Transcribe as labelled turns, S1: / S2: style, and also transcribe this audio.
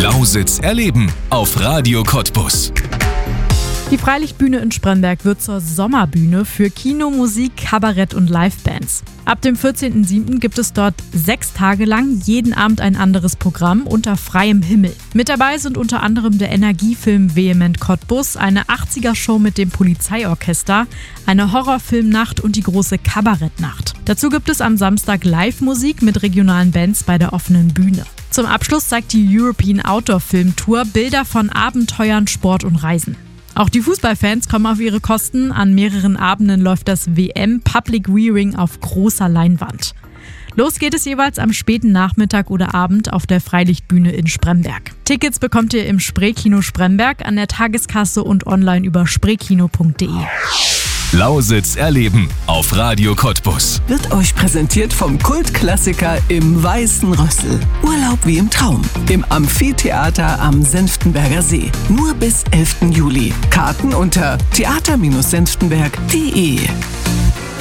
S1: Lausitz erleben auf Radio Cottbus.
S2: Die Freilichtbühne in Spremberg wird zur Sommerbühne für Kino, Musik, Kabarett und Livebands. Ab dem 14.07. gibt es dort 6 Tage lang jeden Abend ein anderes Programm unter freiem Himmel. Mit dabei sind unter anderem der Energiefilm Vehement Cottbus, eine 80er-Show mit dem Polizeiorchester, eine Horrorfilmnacht und die große Kabarettnacht. Dazu gibt es am Samstag Live-Musik mit regionalen Bands bei der offenen Bühne. Zum Abschluss zeigt die European Outdoor Film Tour Bilder von Abenteuern, Sport und Reisen. Auch die Fußballfans kommen auf ihre Kosten. An mehreren Abenden läuft das WM Public Viewing auf großer Leinwand. Los geht es jeweils am späten Nachmittag oder Abend auf der Freilichtbühne in Spremberg. Tickets bekommt ihr im Spreekino Spremberg, an der Tageskasse und online über spreekino.de.
S1: Lausitz erleben auf Radio Cottbus.
S3: Wird euch präsentiert vom Kultklassiker im Weißen Rössel. Urlaub wie im Traum. Im Amphitheater am Senftenberger See. Nur bis 11. Juli. Karten unter theater-senftenberg.de.